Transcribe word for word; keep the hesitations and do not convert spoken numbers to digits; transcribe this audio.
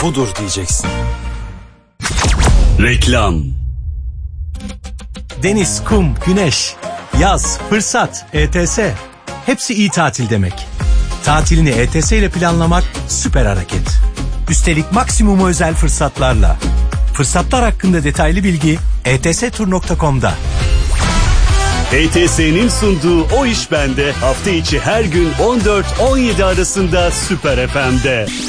budur diyeceksin. Reklam. Deniz, kum, güneş, yaz, fırsat, E T S. Hepsi iyi tatil demek. Tatilini E T S ile planlamak süper hareket. Üstelik maksimum özel fırsatlarla. Fırsatlar hakkında detaylı bilgi e t s tur nokta com'da. E T S'nin sunduğu O İş Bende hafta içi her gün on dört on yedi arasında Süper F M'de.